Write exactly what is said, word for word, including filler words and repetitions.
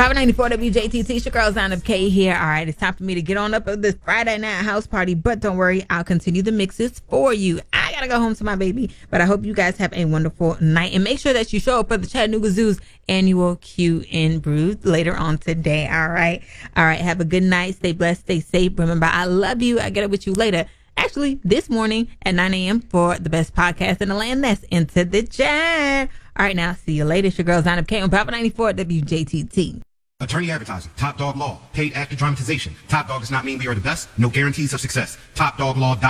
five ninety-four W J T T, your girl Zana K here. All right, it's time for me to get on up of this Friday night house party, but don't worry, I'll continue the mixes for you. I gotta go home to my baby, but I hope you guys have a wonderful night, and make sure that you show up for the Chattanooga Zoo's annual Q and Brew later on today. All right, all right, have a good night, stay blessed, stay safe. Remember, I love you. I get up with you later. Actually, this morning at nine a.m. for the best podcast in the land. That's Into the Chat. All right, now, see you later. It's your girl, Zana K on Power ninety-four W J T T. Attorney advertising, Top Dog Law, paid actor dramatization. Top Dog does not mean we are the best. No guarantees of success. Top Dog Law dot com.